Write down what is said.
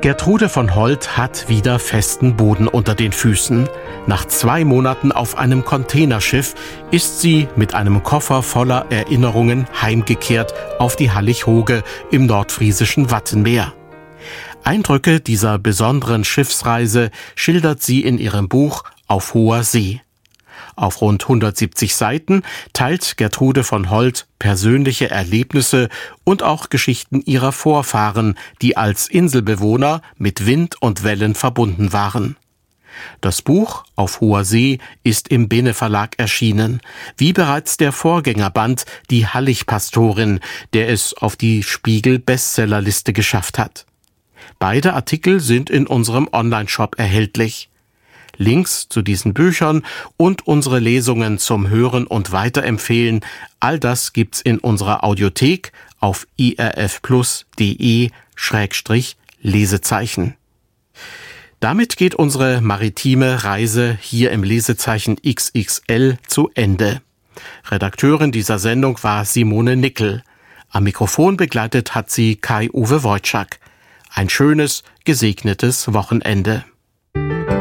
Gertrude von Holt hat wieder festen Boden unter den Füßen. Nach 2 Monaten auf einem Containerschiff ist sie mit einem Koffer voller Erinnerungen heimgekehrt auf die Hallig-Hoge im nordfriesischen Wattenmeer. Eindrücke dieser besonderen Schiffsreise schildert sie in ihrem Buch Auf hoher See. Auf rund 170 Seiten teilt Gertrude von Holt persönliche Erlebnisse und auch Geschichten ihrer Vorfahren, die als Inselbewohner mit Wind und Wellen verbunden waren. Das Buch Auf hoher See ist im Bene Verlag erschienen, wie bereits der Vorgängerband Die Hallig-Pastorin, der es auf die Spiegel-Bestsellerliste geschafft hat. Beide Artikel sind in unserem Onlineshop erhältlich. Links zu diesen Büchern und unsere Lesungen zum Hören und Weiterempfehlen, all das gibt's in unserer Audiothek auf irfplus.de/Lesezeichen. Damit geht unsere maritime Reise hier im Lesezeichen XXL zu Ende. Redakteurin dieser Sendung war Simone Nickel. Am Mikrofon begleitet hat sie Kai-Uwe Wojczak. Ein schönes, gesegnetes Wochenende.